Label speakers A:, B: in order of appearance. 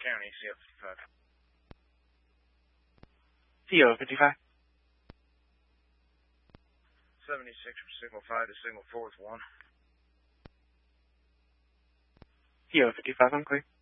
A: County, CL 55.
B: CO 55.
A: 76 from signal 5 to signal 4 with 1.
B: CO 55, I'm clear.